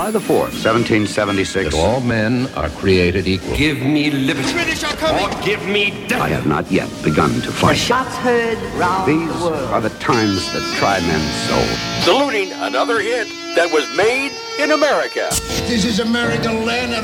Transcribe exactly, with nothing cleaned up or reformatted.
July the fourth, seventeen seventy-six. That all men are created equal. Give me liberty. British are coming. Or give me death. I have not yet begun to fight. The shots heard round These the world. are the times that try men's soul. Saluting another hit that was made in America. This is American land.